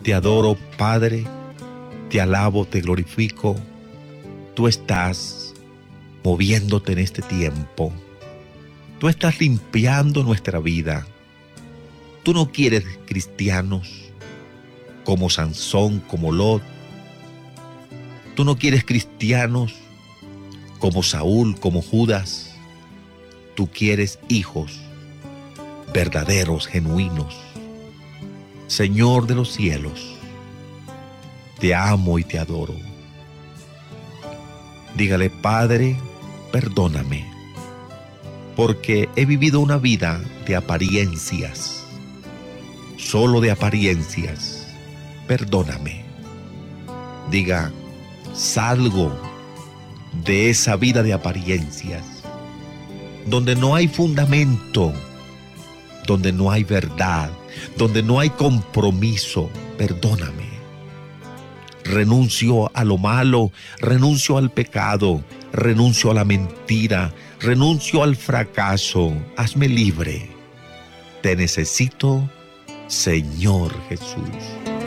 te adoro, Padre, te alabo, te glorifico. Tú estás moviéndote en este tiempo. Tú estás limpiando nuestra vida. Tú no quieres cristianos como Sansón, como Lot. Tú no quieres cristianos como Saúl, como Judas. Tú quieres hijos verdaderos, genuinos. Señor de los cielos, te amo y te adoro. Dígale, Padre, perdóname, porque he vivido una vida de apariencias, solo de apariencias. Perdóname. Diga, salgo de esa vida de apariencias, donde no hay fundamento, donde no hay verdad, donde no hay compromiso. Perdóname. Renuncio a lo malo, renuncio al pecado, renuncio a la mentira, renuncio al fracaso. Hazme libre. Te necesito, Señor Jesús.